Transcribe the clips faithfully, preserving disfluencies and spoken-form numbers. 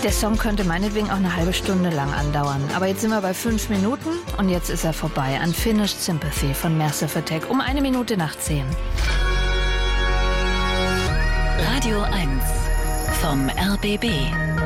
Der Song könnte meinetwegen auch eine halbe Stunde lang andauern. Aber jetzt sind wir bei fünf Minuten und jetzt ist er vorbei. Unfinished Sympathy von Massive Attack um eine Minute nach zehn. Radio eins vom R B B.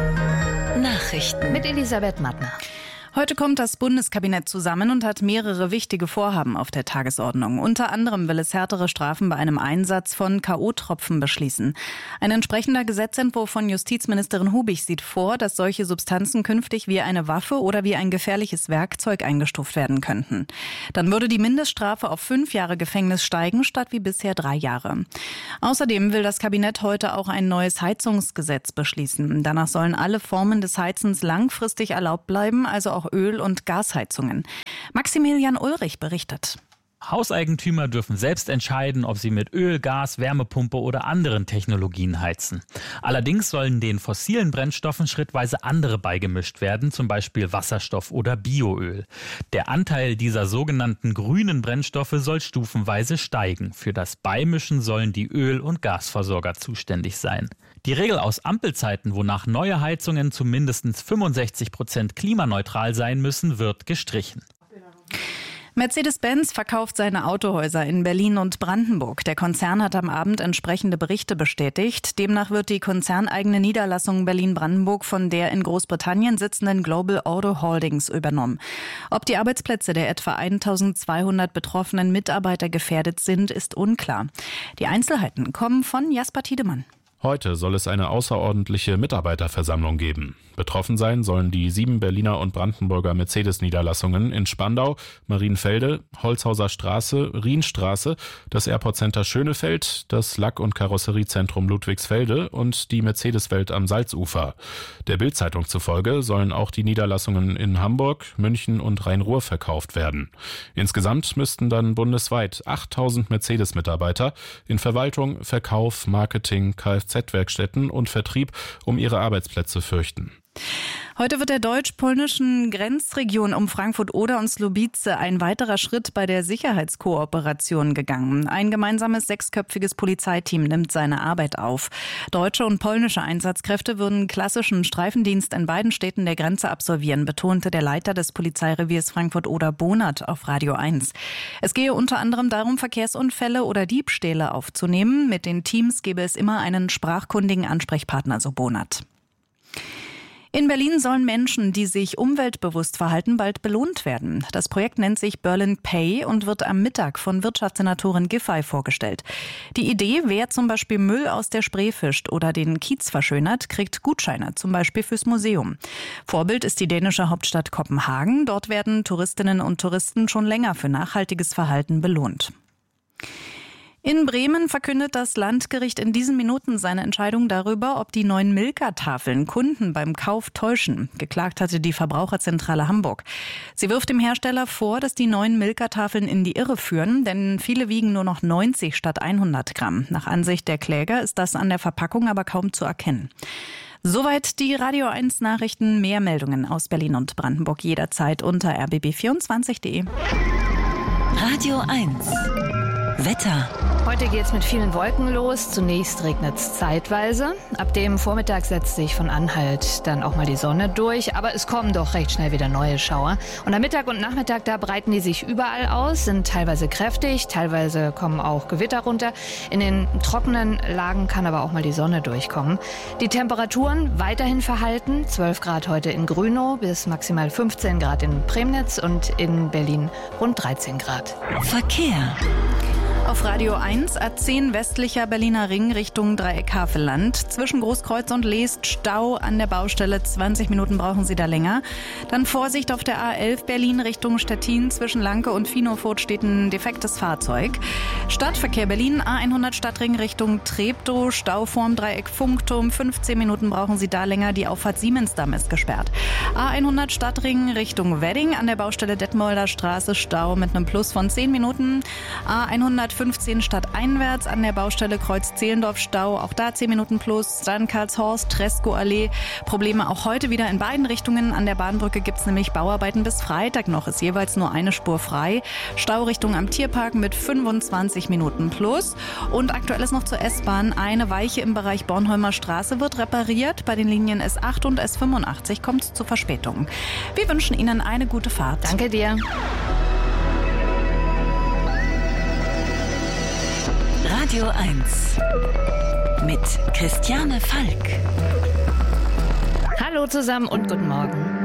Nachrichten mit Elisabeth Mattner. Heute kommt das Bundeskabinett zusammen und hat mehrere wichtige Vorhaben auf der Tagesordnung. Unter anderem will es härtere Strafen bei einem Einsatz von K O-Tropfen beschließen. Ein entsprechender Gesetzentwurf von Justizministerin Hubig sieht vor, dass solche Substanzen künftig wie eine Waffe oder wie ein gefährliches Werkzeug eingestuft werden könnten. Dann würde die Mindeststrafe auf fünf Jahre Gefängnis steigen, statt wie bisher drei Jahre. Außerdem will das Kabinett heute auch ein neues Heizungsgesetz beschließen. Danach sollen alle Formen des Heizens langfristig erlaubt bleiben, also auch Öl- und Gasheizungen. Maximilian Ulrich berichtet. Hauseigentümer dürfen selbst entscheiden, ob sie mit Öl, Gas, Wärmepumpe oder anderen Technologien heizen. Allerdings sollen den fossilen Brennstoffen schrittweise andere beigemischt werden, zum Beispiel Wasserstoff oder Bioöl. Der Anteil dieser sogenannten grünen Brennstoffe soll stufenweise steigen. Für das Beimischen sollen die Öl- und Gasversorger zuständig sein. Die Regel aus Ampelzeiten, wonach neue Heizungen zu mindestens fünfundsechzig Prozent klimaneutral sein müssen, wird gestrichen. Mercedes-Benz verkauft seine Autohäuser in Berlin und Brandenburg. Der Konzern hat am Abend entsprechende Berichte bestätigt. Demnach wird die konzerneigene Niederlassung Berlin-Brandenburg von der in Großbritannien sitzenden Global Auto Holdings übernommen. Ob die Arbeitsplätze der etwa eintausendzweihundert betroffenen Mitarbeiter gefährdet sind, ist unklar. Die Einzelheiten kommen von Jasper Tiedemann. Heute soll es eine außerordentliche Mitarbeiterversammlung geben. Betroffen sein sollen die sieben Berliner und Brandenburger Mercedes-Niederlassungen in Spandau, Marienfelde, Holzhauser Straße, Rienstraße, das Airport Center Schönefeld, das Lack- und Karosseriezentrum Ludwigsfelde und die Mercedes-Welt am Salzufer. Der Bild-Zeitung zufolge sollen auch die Niederlassungen in Hamburg, München und Rhein-Ruhr verkauft werden. Insgesamt müssten dann bundesweit achttausend Mercedes-Mitarbeiter in Verwaltung, Verkauf, Marketing, Kfz-Werkstätten und Vertrieb um ihre Arbeitsplätze fürchten. Heute wird der deutsch-polnischen Grenzregion um Frankfurt-Oder und Słubice ein weiterer Schritt bei der Sicherheitskooperation gegangen. Ein gemeinsames sechsköpfiges Polizeiteam nimmt seine Arbeit auf. Deutsche und polnische Einsatzkräfte würden klassischen Streifendienst in beiden Städten der Grenze absolvieren, betonte der Leiter des Polizeireviers Frankfurt-Oder Bonert auf Radio eins. Es gehe unter anderem darum, Verkehrsunfälle oder Diebstähle aufzunehmen. Mit den Teams gebe es immer einen sprachkundigen Ansprechpartner, so Bonert. In Berlin sollen Menschen, die sich umweltbewusst verhalten, bald belohnt werden. Das Projekt nennt sich Berlin Pay und wird am Mittag von Wirtschaftssenatorin Giffey vorgestellt. Die Idee, wer zum Beispiel Müll aus der Spree fischt oder den Kiez verschönert, kriegt Gutscheine, zum Beispiel fürs Museum. Vorbild ist die dänische Hauptstadt Kopenhagen. Dort werden Touristinnen und Touristen schon länger für nachhaltiges Verhalten belohnt. In Bremen verkündet das Landgericht in diesen Minuten seine Entscheidung darüber, ob die neuen Milka-Tafeln Kunden beim Kauf täuschen. Geklagt hatte die Verbraucherzentrale Hamburg. Sie wirft dem Hersteller vor, dass die neuen Milka-Tafeln in die Irre führen, denn viele wiegen nur noch neunzig statt hundert Gramm. Nach Ansicht der Kläger ist das an der Verpackung aber kaum zu erkennen. Soweit die Radio eins Nachrichten. Mehr Meldungen aus Berlin und Brandenburg jederzeit unter r b b vierundzwanzig punkt de. Radio eins Wetter. Heute geht's mit vielen Wolken los. Zunächst regnet es zeitweise. Ab dem Vormittag setzt sich von Anhalt dann auch mal die Sonne durch. Aber es kommen doch recht schnell wieder neue Schauer. Und am Mittag und Nachmittag, da breiten die sich überall aus, sind teilweise kräftig, teilweise kommen auch Gewitter runter. In den trockenen Lagen kann aber auch mal die Sonne durchkommen. Die Temperaturen weiterhin verhalten. zwölf Grad heute in Grünow bis maximal fünfzehn Grad in Premnitz und in Berlin rund dreizehn Grad. Verkehr. Auf Radio eins A zehn westlicher Berliner Ring Richtung Dreieck-Havelland. Zwischen Großkreuz und Leest Stau an der Baustelle. zwanzig Minuten brauchen Sie da länger. Dann Vorsicht auf der A elf Berlin Richtung Stettin. Zwischen Lanke und Finofurt steht ein defektes Fahrzeug. Stadtverkehr Berlin A hundert Stadtring Richtung Treptow. Stau vorm Dreieck Funkturm. fünfzehn Minuten brauchen Sie da länger. Die Auffahrt Siemensdamm ist gesperrt. A hundert Stadtring Richtung Wedding. An der Baustelle Detmolder Straße Stau mit einem Plus von zehn Minuten. A hundert fünfzehn stadteinwärts an der Baustelle Kreuz-Zehlendorf Stau. Auch da zehn Minuten plus. Dann Karlshorst, Treskow-Allee. Probleme auch heute wieder in beiden Richtungen. An der Bahnbrücke gibt es nämlich Bauarbeiten bis Freitag noch. Ist jeweils nur eine Spur frei. Staurichtung am Tierpark mit fünfundzwanzig Minuten plus. Und aktuell ist noch zur S-Bahn. Eine Weiche im Bereich Bornholmer Straße wird repariert. Bei den Linien S acht und S fünfundachtzig kommt es zu Verspätungen. Wir wünschen Ihnen eine gute Fahrt. Danke dir. Radio eins mit Christiane Falk. Hallo zusammen und guten Morgen.